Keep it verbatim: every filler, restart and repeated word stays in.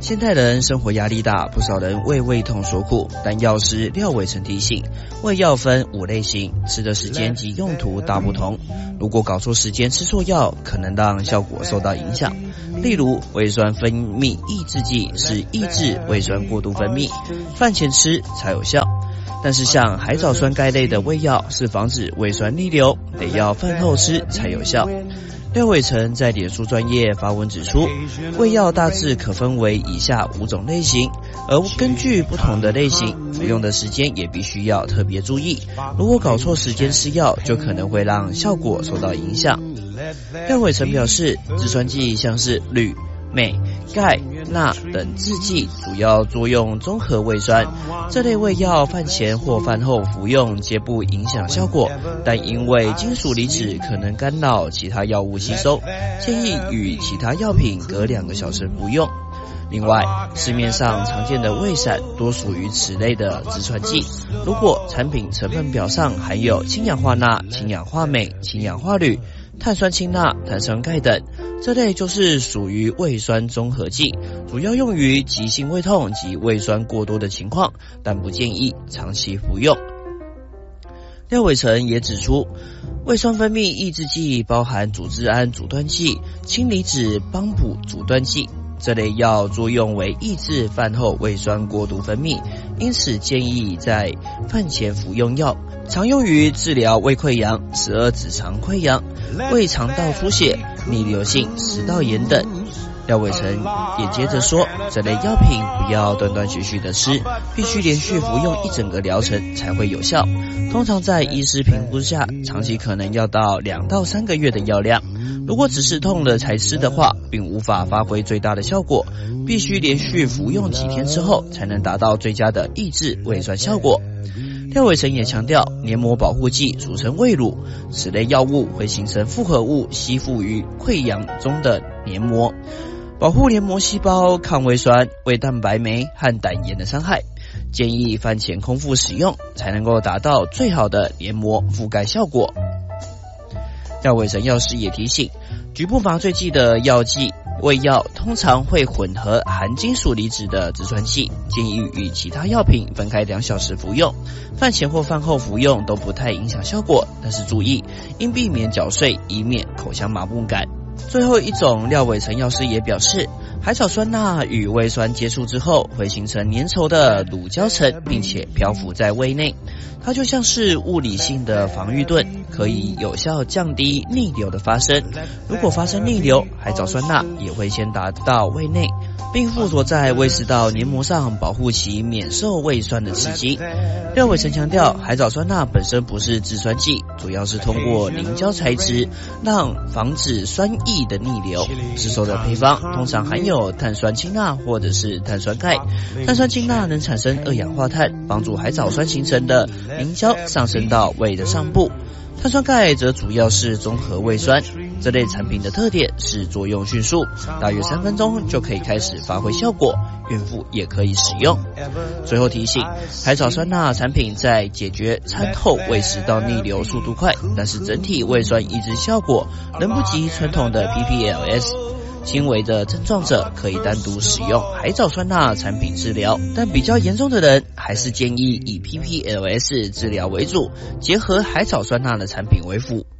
现代人生活压力大，不少人为胃痛所苦，但药师廖伟成提醒，胃药分五类型，吃的时间及用途大不同。如果搞错时间吃错药，可能让效果受到影响。例如，胃酸分泌抑制剂是抑制胃酸过度分泌，饭前吃才有效。但是像海藻酸钙类的胃药是防止胃酸逆流，得要饭后吃才有效。廖伟成在脸书专页发文指出，胃药大致可分为以下五种类型，而根据不同的类型，服用的时间也必须要特别注意。如果搞错时间吃药，就可能会让效果受到影响。廖伟成表示，制酸剂像是铝、镁、钙、钠等制剂主要作用中和胃酸，这类胃药饭前或饭后服用皆不影响效果，但因为金属离子可能干扰其他药物吸收，建议与其他药品隔两个小时服用。另外，市面上常见的胃散多属于此类的制酸剂，如果产品成分表上含有氢氧化钠、氢氧化镁、氢氧化铝、碳酸氢钠、碳酸钙等，这类就是属于胃酸中和剂，主要用于急性胃痛及胃酸过多的情况，但不建议长期服用。廖伟成也指出，胃酸分泌抑制剂包含组织胺阻断剂、氢离子帮补阻断剂，这类药作用为抑制饭后胃酸过度分泌，因此建议在饭前服用药，常用于治疗胃溃疡、十二指肠溃疡、胃肠道出血、逆流性食道炎等。廖伟成也接着说，这类药品不要断断续续的吃，必须连续服用一整个疗程才会有效。通常在医师评估下，长期可能要到两到三个月的药量。如果只是痛了才吃的话，并无法发挥最大的效果，必须连续服用几天之后，才能达到最佳的抑制胃酸效果。廖伟成也强调，黏膜保护剂俗称胃乳，此类药物会形成复合物吸附于溃疡中的黏膜，保护黏膜细胞抗胃酸、胃蛋白酶和胆盐的伤害。建议饭前空腹使用，才能够达到最好的黏膜覆盖效果。廖伟成药师也提醒，局部麻醉剂的药剂胃药通常会混合含金属离子的制酸剂，建议与其他药品分开两小时服用，饭前或饭后服用都不太影响效果，但是注意应避免搅碎，以免口腔麻木感。最后一种，廖伟成药师也表示，海藻酸钠与胃酸接触之后，会形成粘稠的乳胶层，并且漂浮在胃内。它就像是物理性的防御盾，可以有效降低逆流的发生。如果发生逆流，海藻酸钠也会先达到胃内，并附着在胃食道黏膜上，保护其免受胃酸的刺激。廖伟成强调，海藻酸钠本身不是制酸剂，主要是通过凝胶材质让防止酸液的逆流。市售的配方通常含有碳酸氢钠或者是碳酸钙。碳酸氢钠能产生二氧化碳，帮助海藻酸形成的凝胶上升到胃的上部。碳酸钙则主要是中和胃酸，这类产品的特点是作用迅速，大约三分钟就可以开始发挥效果，孕妇也可以使用。最后提醒，海藻酸钠产品在解决餐后胃食道逆流速度快，但是整体胃酸抑制效果仍不及传统的 P P L S。轻微的症状者可以单独使用海藻酸钠产品治疗，但比较严重的人还是建议以 P P L S 治疗为主，结合海藻酸钠的产品为辅。